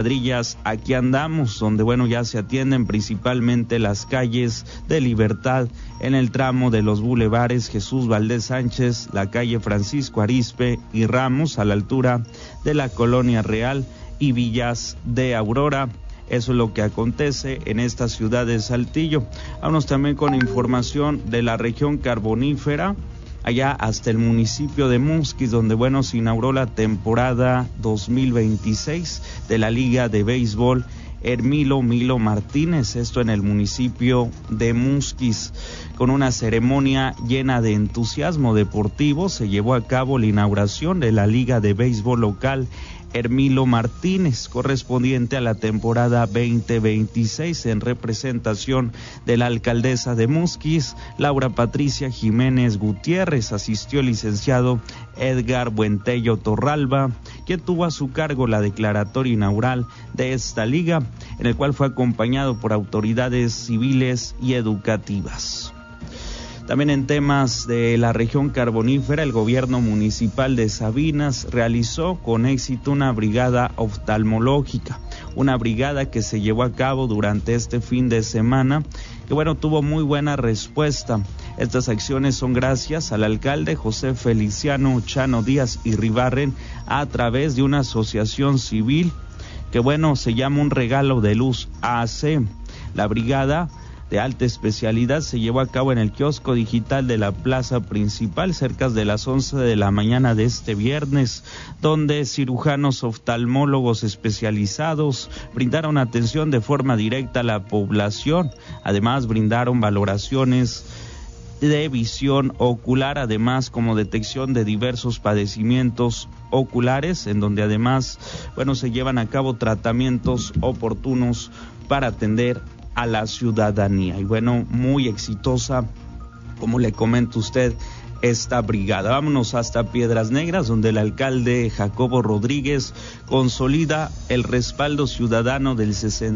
cuadrillas Aquí Andamos, donde ya se atienden principalmente las calles de Libertad en el tramo de los bulevares Jesús Valdés Sánchez, la calle Francisco Arizpe y Ramos, a la altura de la Colonia Real y Villas de Aurora. Eso es lo que acontece en esta ciudad de Saltillo. Vámonos también con información de la región carbonífera, allá hasta el municipio de Musquis, donde se inauguró la temporada 2026 de la Liga de Béisbol Hermilo Milo Martínez, esto en el municipio de Musquis. Con una ceremonia llena de entusiasmo deportivo se llevó a cabo la inauguración de la Liga de Béisbol local Hermilo Martínez, correspondiente a la temporada 2026, en representación de la alcaldesa de Musquis, Laura Patricia Jiménez Gutiérrez. Asistió el licenciado Edgar Buentello Torralba, quien tuvo a su cargo la declaratoria inaugural de esta liga, en el cual fue acompañado por autoridades civiles y educativas. También en temas de la región carbonífera, el gobierno municipal de Sabinas realizó con éxito una brigada oftalmológica, una brigada que se llevó a cabo durante este fin de semana, que tuvo muy buena respuesta. Estas acciones son gracias al alcalde José Feliciano Chano Díaz Irribarren, a través de una asociación civil que se llama Un Regalo de Luz AC. La brigada de alta especialidad se llevó a cabo en el kiosco digital de la plaza principal cerca de las 11 de la mañana de este viernes, donde cirujanos oftalmólogos especializados brindaron atención de forma directa a la población. Además, brindaron valoraciones de visión ocular, además como detección de diversos padecimientos oculares, en donde además se llevan a cabo tratamientos oportunos para atender a la ciudadanía. Y muy exitosa, como le comenta usted, esta brigada. Vámonos hasta Piedras Negras, donde el alcalde Jacobo Rodríguez consolida el respaldo ciudadano del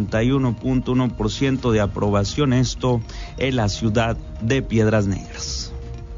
61.1% de aprobación, esto en la ciudad de Piedras Negras.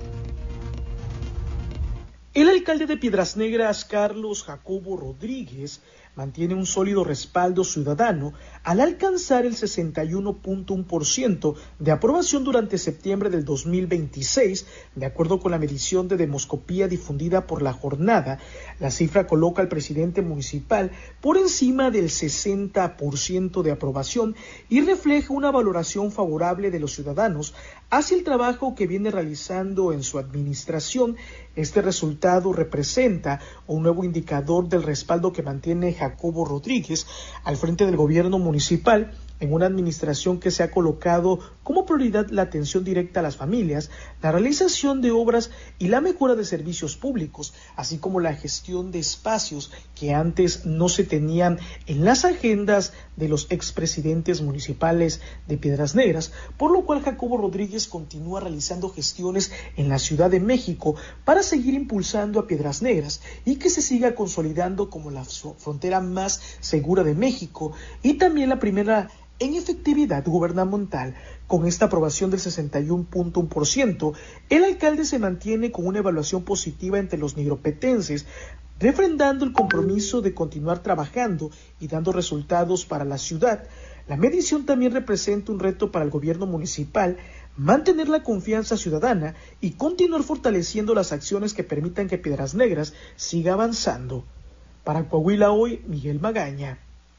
El alcalde de Piedras Negras, Carlos Jacobo Rodríguez, mantiene un sólido respaldo ciudadano al alcanzar el 61.1% de aprobación durante septiembre del 2026, de acuerdo con la medición de demoscopía difundida por La Jornada. La cifra coloca al presidente municipal por encima del 60% de aprobación y refleja una valoración favorable de los ciudadanos hacia el trabajo que viene realizando en su administración. Este resultado representa un nuevo indicador del respaldo que mantiene Jacobo Rodríguez al frente del gobierno municipal, en una administración que se ha colocado como prioridad la atención directa a las familias, la realización de obras y la mejora de servicios públicos, así como la gestión de espacios que antes no se tenían en las agendas de los expresidentes municipales de Piedras Negras, por lo cual Jacobo Rodríguez continúa realizando gestiones en la Ciudad de México para seguir impulsando a Piedras Negras y que se siga consolidando como la frontera más segura de México y también la primera en efectividad gubernamental. Con esta aprobación del 61.1%, el alcalde se mantiene con una evaluación positiva entre los nigropetenses, refrendando el compromiso de continuar trabajando y dando resultados para la ciudad. La medición también representa un reto para el gobierno municipal, mantener la confianza ciudadana y continuar fortaleciendo las acciones que permitan que Piedras Negras siga avanzando. Para Coahuila Hoy, Miguel Magaña.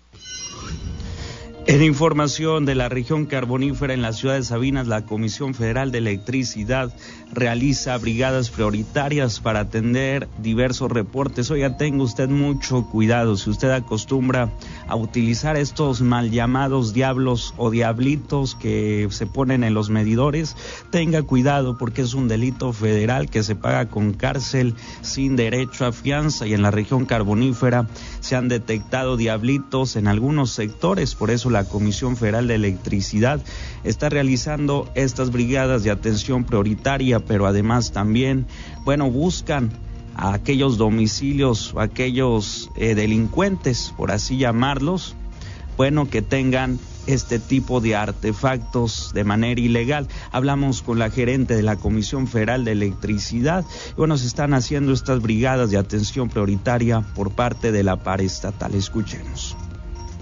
En información de la región carbonífera, en la ciudad de Sabinas, la Comisión Federal de Electricidad realiza brigadas prioritarias para atender diversos reportes. Oiga, tenga usted mucho cuidado. Si usted acostumbra a utilizar estos mal llamados diablos o diablitos que se ponen en los medidores, tenga cuidado porque es un delito federal que se paga con cárcel sin derecho a fianza, y en la región carbonífera se han detectado diablitos en algunos sectores. Por eso la Comisión Federal de Electricidad está realizando estas brigadas de atención prioritaria, pero además también, buscan a aquellos domicilios, a aquellos delincuentes, por así llamarlos, que tengan este tipo de artefactos de manera ilegal. Hablamos con la gerente de la Comisión Federal de Electricidad. Se están haciendo estas brigadas de atención prioritaria por parte de la paraestatal. Escuchemos.